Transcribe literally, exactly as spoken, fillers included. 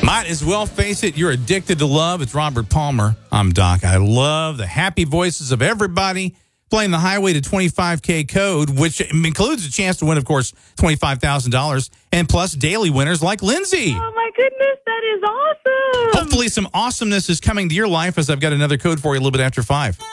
Might as well face it, you're addicted to love. It's Robert Palmer. I'm Doc. I love the happy voices of everybody playing the Highway to twenty-five K code, which includes a chance to win, of course, twenty-five thousand dollars, and plus daily winners like Lindsay. Oh, my goodness, that is awesome. Hopefully some awesomeness is coming to your life as I've got another code for you a little bit after five.